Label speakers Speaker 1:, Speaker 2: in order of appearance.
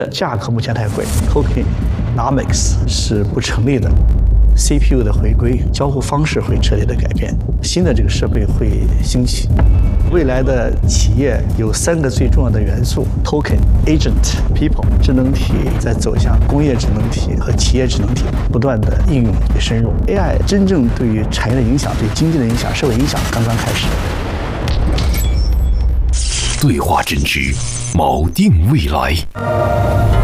Speaker 1: 价格目前太贵 ，tokenomics 是不成立的。CPU 的回归，交互方式会彻底的改变，新的这个设备会兴起。未来的企业有3个最重要的元素 ：token、agent、people。智能体在走向工业智能体和企业智能体不断的应用与深入。AI 真正对于产业的影响、对经济的影响、社会影响刚刚开始。
Speaker 2: 对话真知，锚定未来。